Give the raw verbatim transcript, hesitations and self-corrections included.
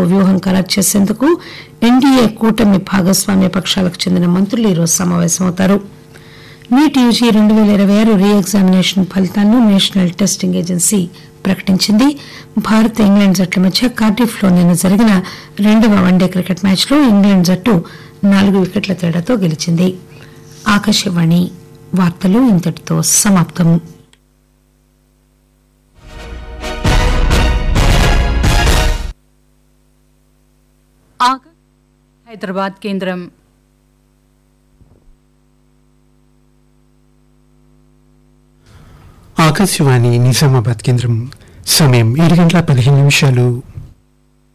వ్యూహం ఖరారు చేసేందుకు ఎన్డీఏ కూటమి భాగస్వామ్య పక్షాలకు చెందిన మంత్రులు ఈరోజు సమావేశమవుతారు. నీట్ యూజీ రెండు పేల ఇరవై ఆరు రీ ఎగ్జామినేషన్ ఫలితాలను నేషనల్ టెస్టింగ్ ఏజెన్సీ ప్రకటించింది. భారత్ ఇంగ్లాండ్ జట్ల మధ్య కార్డిఫ్ లో నిన్న జరిగిన రెండవ వన్డే క్రికెట్ మ్యాచ్ లో ఇంగ్లాండ్ జట్టు నాలుగు వికెట్ల తేడాతో గెలిచింది. ఆకాశవాణి వార్తలు ఇంతటితో సమాప్తం. హైదరాబాద్ కేంద్రం. ఆకాశవాణి నిజామాబాద్ కేంద్రం. సమయం ఏడు గంటల పదిహేను నిమిషాలు.